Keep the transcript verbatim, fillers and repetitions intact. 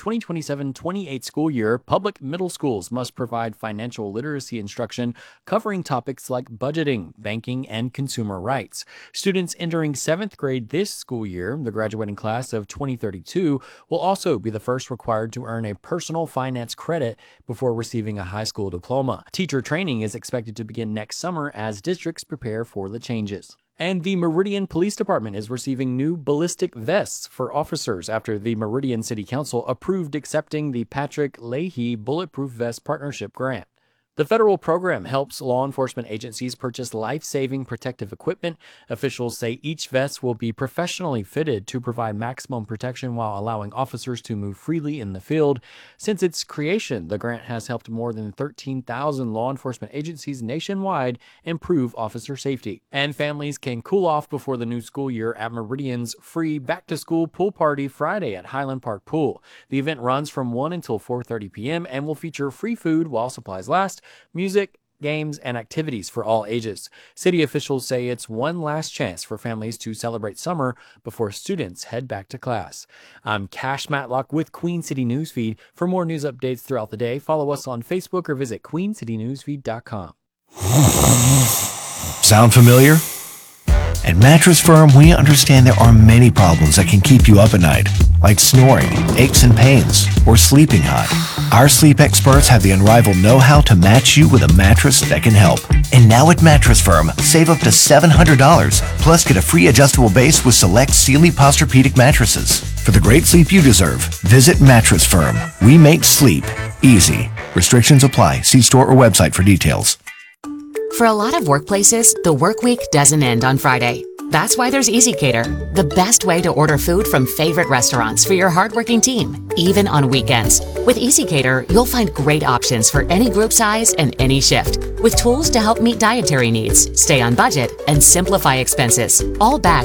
twenty twenty-seven twenty-eight school year, public middle schools must provide financial literacy instruction covering topics like budgeting, banking, and consumer rights. Students entering seventh grade this school year, the graduating class of twenty thirty-two, will also be the first required to earn a personal finance credit before receiving a high school diploma. Teacher training is expected to begin next summer as districts prepare for the changes. And the Meridian Police Department is receiving new ballistic vests for officers after the Meridian City Council approved accepting the Patrick Leahy Bulletproof Vest Partnership Grant. The federal program helps law enforcement agencies purchase life-saving protective equipment. Officials say each vest will be professionally fitted to provide maximum protection while allowing officers to move freely in the field. Since its creation, the grant has helped more than thirteen thousand law enforcement agencies nationwide improve officer safety. And families can cool off before the new school year at Meridian's free back-to-school pool party Friday at Highland Park Pool. The event runs from one until four thirty p.m. and will feature free food while supplies last, music, games, and activities for all ages. City officials say it's one last chance for families to celebrate summer before students head back to class. I'm Cash Matlock with Queen City Newsfeed. For more news updates throughout the day, follow us on Facebook or visit queen city newsfeed dot com. Sound familiar? At Mattress Firm, we understand there are many problems that can keep you up at night, like snoring, aches and pains, or sleeping hot. Our sleep experts have the unrivaled know-how to match you with a mattress that can help. And now at Mattress Firm, save up to seven hundred dollars, plus get a free adjustable base with select Sealy Posturepedic mattresses. For the great sleep you deserve, visit Mattress Firm. We make sleep easy. Restrictions apply. See store or website for details. For a lot of workplaces, the work week doesn't end on Friday. That's why there's EasyCater, the best way to order food from favorite restaurants for your hardworking team, even on weekends. With EasyCater, you'll find great options for any group size and any shift, with tools to help meet dietary needs, stay on budget, and simplify expenses, all backed